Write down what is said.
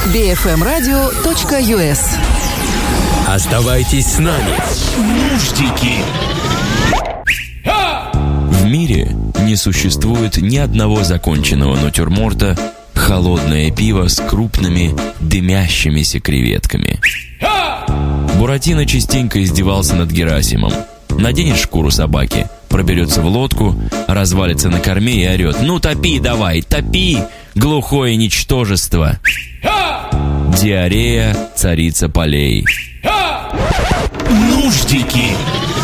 bfmradio.us. Оставайтесь с нами. Нуждики. В мире не существует ни одного законченного натюрморта «Холодное пиво с крупными дымящимися креветками». Буратино частенько издевался над Герасимом. Наденет шкуру собаки, проберется в лодку, развалится на корме и орет: «Ну топи давай, топи, глухое ничтожество!» Диарея — царица полей. Нуждики.